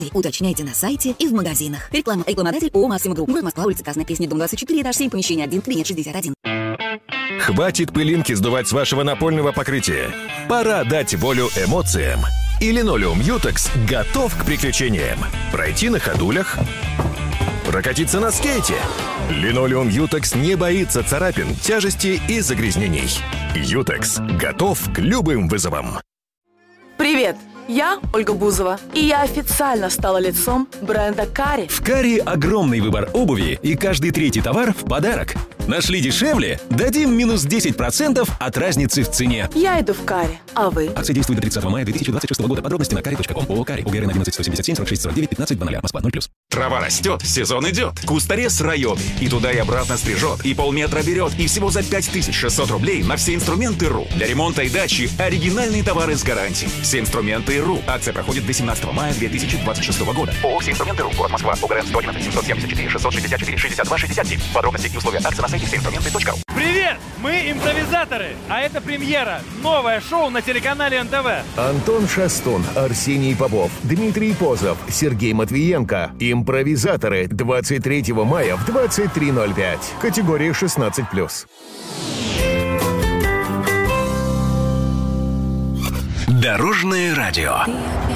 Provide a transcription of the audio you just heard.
Уточняйте на сайте и в магазинах. Реклама. Рекламодатель ООО «Максима Групп». Город Москва, улица Красная Пресня, дом 24, этаж 7, помещение 1, кабинет 61. Хватит пылинки сдувать с вашего напольного покрытия. Пора дать волю эмоциям. И линолеум Ютекс готов к приключениям. Пройти на ходулях, прокатиться на скейте. Линолеум Ютекс не боится царапин, тяжести и загрязнений. Ютекс готов к любым вызовам. Привет! Я Ольга Бузова, и я официально стала лицом бренда Кари. В Кари огромный выбор обуви, и каждый третий товар в подарок. Нашли дешевле? Дадим минус 10% от разницы в цене. Я иду в Кари, а вы? Акция действует до 30 мая 2026 года. Подробности на kari.com. ООО «Кари». УГРН 11 177 46 49 15 00. Москва 0+. Трава растет, сезон идет. Кусторез районы. И туда и обратно стрижет, и полметра берет. И всего за 5600 рублей на все инструменты.ру. Для ремонта и дачи оригинальные товары с гарантией. Все инструменты.ру. Акция проходит до 17 мая 2026 года. ООО «Все инструменты.ру». Город Москва. УГРН 111 774 664 62 67. Подробности и условия акции на сайте всеинструменты.ру. Привет! Мы импровизаторы, а это премьера. Новое шоу на телеканале НТВ. Антон Шастун, Арсений Попов, Дмитрий Позов, Сергей Матвиенко. Импровизаторы 23 мая в 23:05. Категория 16+. Дорожное радио.